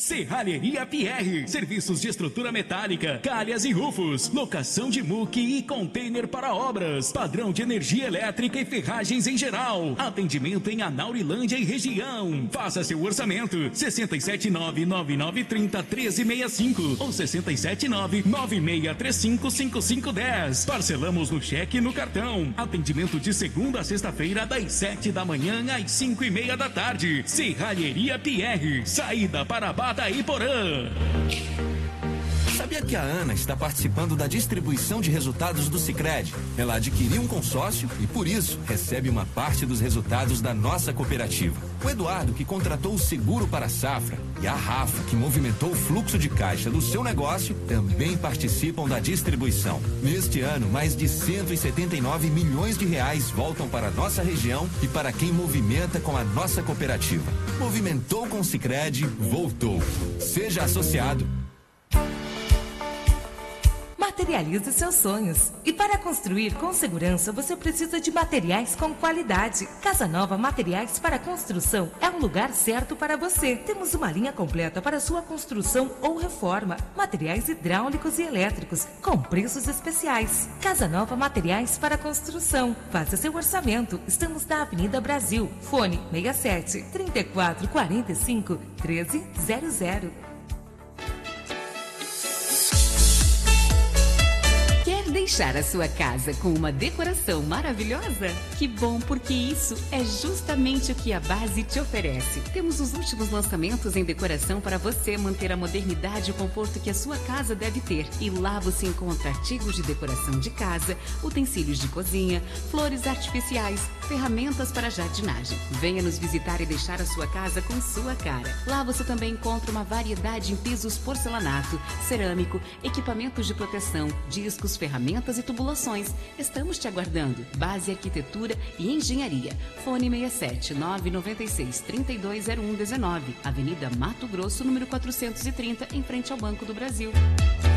Serralheria Pierre. Serviços de estrutura metálica, calhas e rufos. Locação de muque e container para obras. Padrão de energia elétrica e ferragens em geral. Atendimento em Anaurilândia e região. Faça seu orçamento. 679-9930-1365 ou 679-9635-5510. Parcelamos no cheque e no cartão. Atendimento de segunda a sexta-feira das 7 da manhã às 5:30 da tarde. Serralheria Pierre. Saída para Badaiporã. Sabia que a Ana está participando da distribuição de resultados do Sicredi? Ela adquiriu um consórcio e, por isso, recebe uma parte dos resultados da nossa cooperativa. O Eduardo, que contratou o seguro para a safra, e a Rafa, que movimentou o fluxo de caixa do seu negócio, também participam da distribuição. Neste ano, mais de 179 milhões de reais voltam para a nossa região e para quem movimenta com a nossa cooperativa. Movimentou com o Sicredi, voltou. Seja associado. Materialize seus sonhos. E para construir com segurança, você precisa de materiais com qualidade. Casa Nova Materiais para Construção é um lugar certo para você. Temos uma linha completa para sua construção ou reforma. Materiais hidráulicos e elétricos com preços especiais. Casa Nova Materiais para Construção. Faça seu orçamento. Estamos na Avenida Brasil. Fone 67 34 45 1300. Deixar a sua casa com uma decoração maravilhosa? Que bom, porque isso é justamente o que a Base te oferece. Temos os últimos lançamentos em decoração para você manter a modernidade e o conforto que a sua casa deve ter. E lá você encontra artigos de decoração de casa, utensílios de cozinha, flores artificiais, ferramentas para jardinagem. Venha nos visitar e deixar a sua casa com sua cara. Lá você também encontra uma variedade em pisos porcelanato, cerâmico, equipamentos de proteção, discos, ferramentas e tubulações. Estamos te aguardando. Base Arquitetura e Engenharia. Fone 67 996 320119. Avenida Mato Grosso, número 430, em frente ao Banco do Brasil.